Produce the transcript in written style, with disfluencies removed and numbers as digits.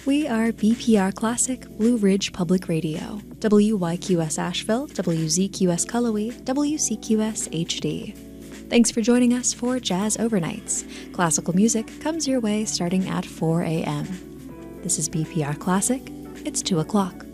We are BPR Classic, Blue Ridge Public Radio, WYQS Asheville, WZQS Cullowhee, WCQS HD. Thanks for joining us for Jazz Overnights. Classical music comes your way starting at 4 a.m. This is BPR Classic. It's 2 o'clock.